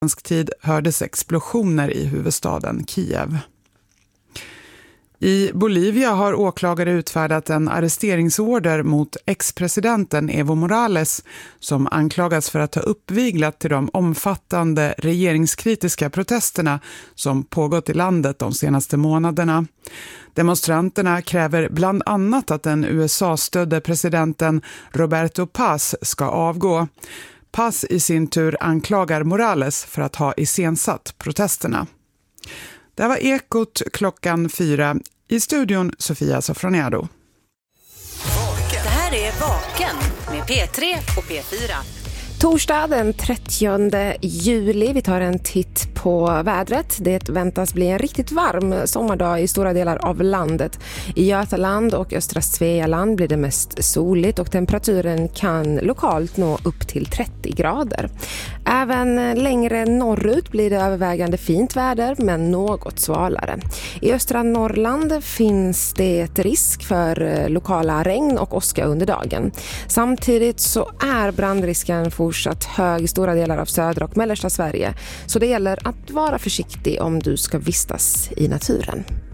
svensk tid hördes explosioner i huvudstaden Kiev. I Bolivia har åklagare utfärdat en arresteringsorder mot ex-presidenten Evo Morales som anklagas för att ha uppviglat till de omfattande regeringskritiska protesterna som pågått i landet de senaste månaderna. Demonstranterna kräver bland annat att den USA-stödde presidenten Roberto Paz ska avgå. Paz i sin tur anklagar Morales för att ha iscensatt protesterna. Det var Ekot 4:00. I studion Sofia Sofroniado. Det här är Vaken med P3 och P4. Torsdag den 30 juli. Vi tar en titt på vädret. Det väntas bli en riktigt varm sommardag i stora delar av landet. I Götaland och östra Svealand blir det mest soligt och temperaturen kan lokalt nå upp till 30 grader. Även längre norrut blir det övervägande fint väder men något svalare. I östra Norrland finns det risk för lokala regn och åska under dagen. Samtidigt så är brandrisken fortsatt hög i stora delar av södra och mellersta Sverige. Så det gäller att vara försiktig om du ska vistas i naturen.